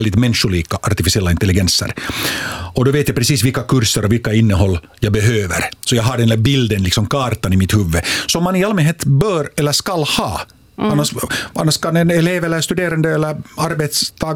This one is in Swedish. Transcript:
lite människolika artificiella intelligenser. Och då vet jag precis vilka kurser och vilka innehåll jag behöver. Så jag har den där bilden, liksom kartan i mitt huvud, som man i allmänhet bör eller ska ha. Annars kan en elev eller studerande eller arbetstagare